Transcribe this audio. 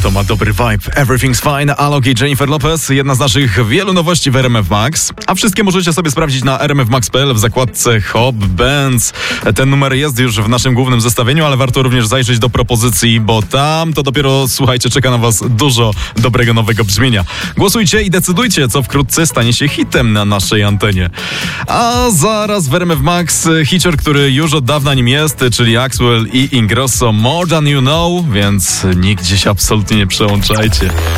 to ma dobry vibe. Everything's Fine, Alok i Jennifer Lopez. Jedna z naszych wielu nowości w RMF Max. A wszystkie możecie sobie sprawdzić na rmfmax.pl w zakładce Hop Bands. Ten numer jest już w naszym głównym zestawieniu, ale warto również zajrzeć do propozycji, bo tam to dopiero, słuchajcie, czeka na was dużo dobrego nowego brzmienia. Głosujcie i decydujcie, co wkrótce stanie się hitem na naszej antenie. A zaraz w RMF Max hicior, który już od dawna nim jest, czyli Axwell i Ingrosso More Than You Know, więc nigdzie się absolutnie nie przełączajcie.